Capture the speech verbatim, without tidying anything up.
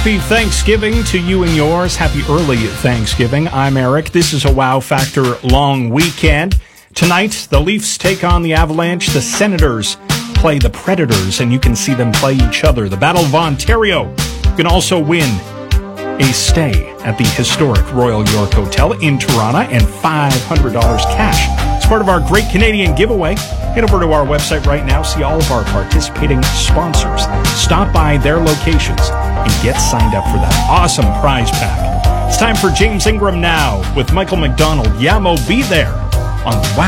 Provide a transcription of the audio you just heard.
Happy Thanksgiving to you and yours. Happy early Thanksgiving. I'm Eric. This is a Wow Factor long weekend. Tonight, the Leafs take on the Avalanche. The Senators play the Predators, and you can see them play each other. The Battle of Ontario. You can also win a stay at the historic Royal York Hotel in Toronto and five hundred dollars cash. It's part of our Great Canadian Giveaway. Head over to our website right now. See all of our participating sponsors. Stop by their locations and get signed up for that awesome prize pack. It's time for James Ingram Now with Michael McDonald. Yamo, be there on Wow.